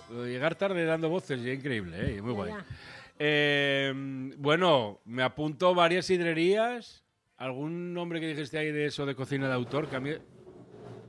Llegar tarde dando voces, ya increíble, muy guay. Ya. Bueno, me apunto varias sidrerías. ¿Algún nombre que dijiste ahí de eso de cocina de autor? Que a mí